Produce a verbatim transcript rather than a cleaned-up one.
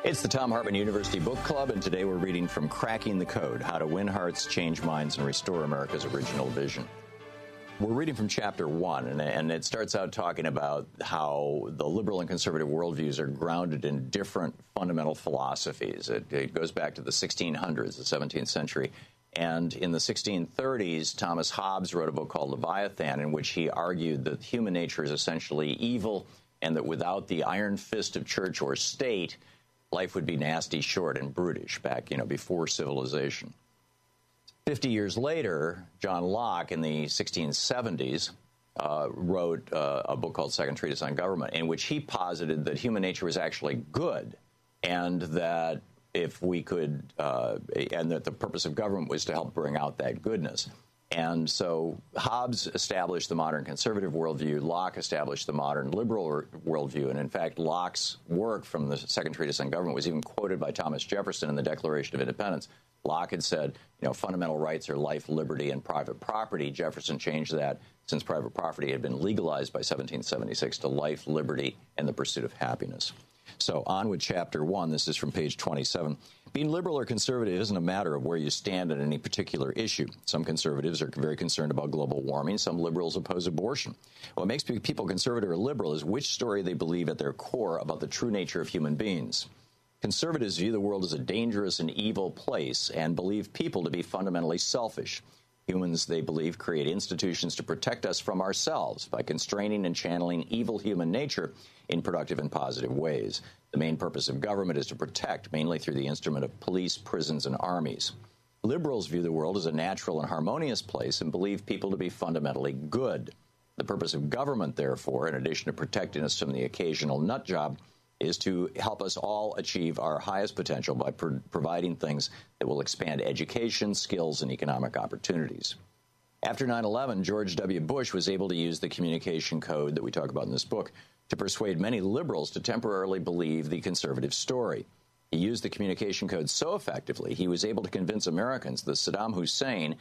It's the Thom Hartmann University Book Club, and today we're reading from Cracking the Code, How to Win Hearts, Change Minds, and Restore America's Original Vision. We're reading from chapter one, and, and it starts out talking about how the liberal and conservative worldviews are grounded in different fundamental philosophies. It, it goes back to the sixteen hundreds, the seventeenth century. And in the sixteen thirties, Thomas Hobbes wrote a book called Leviathan, in which he argued that human nature is essentially evil, and that without the iron fist of church or state, life would be nasty, short, and brutish back, you know, before civilization. Fifty years later, John Locke, in the sixteen seventies, uh, wrote uh, a book called Second Treatise on Government, in which he posited that human nature was actually good, and that if we could, uh, and that the purpose of government was to help bring out that goodness. And so Hobbes established the modern conservative worldview. Locke established the modern liberal worldview. And in fact, Locke's work from the Second Treatise on Government was even quoted by Thomas Jefferson in the Declaration of Independence. Locke had said, you know, fundamental rights are life, liberty, and private property. Jefferson changed that, since private property had been legalized by seventeen seventy-six, to life, liberty, and the pursuit of happiness. So on with chapter one. This is from page twenty-seven. Being liberal or conservative isn't a matter of where you stand on any particular issue. Some conservatives are very concerned about global warming. Some liberals oppose abortion. What makes people conservative or liberal is which story they believe at their core about the true nature of human beings. Conservatives view the world as a dangerous and evil place and believe people to be fundamentally selfish. Humans, they believe, create institutions to protect us from ourselves by constraining and channeling evil human nature in productive and positive ways. The main purpose of government is to protect, mainly through the instrument of police, prisons, and armies. Liberals view the world as a natural and harmonious place and believe people to be fundamentally good. The purpose of government, therefore, in addition to protecting us from the occasional nut job, is to help us all achieve our highest potential by pro- providing things that will expand education, skills, and economic opportunities. After nine eleven, George W. Bush was able to use the communication code that we talk about in this book to persuade many liberals to temporarily believe the conservative story. He used the communication code so effectively, he was able to convince Americans that Saddam Hussein